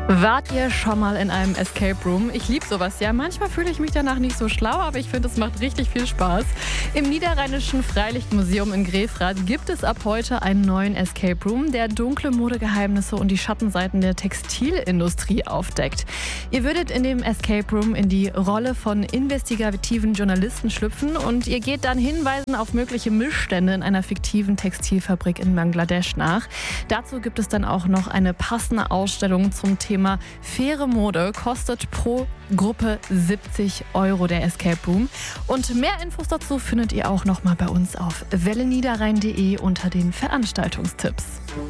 Wart ihr schon mal in einem Escape Room? Ich liebe sowas ja. Manchmal fühle ich mich danach nicht so schlau, aber ich finde, es macht richtig viel Spaß. Im Niederrheinischen Freilichtmuseum in Grefrath gibt es ab heute einen neuen Escape Room, der dunkle Modegeheimnisse und die Schattenseiten der Textilindustrie aufdeckt. Ihr würdet in dem Escape Room in die Rolle von investigativen Journalisten schlüpfen und ihr geht dann Hinweisen auf mögliche Missstände in einer fiktiven Textilfabrik in Bangladesch nach. Dazu gibt es dann auch noch eine passende Ausstellung zum Thema faire Mode, kostet pro Gruppe 70 € der Escape Room. Und mehr Infos dazu findet ihr auch noch mal bei uns auf welleniederrhein.de unter den Veranstaltungstipps.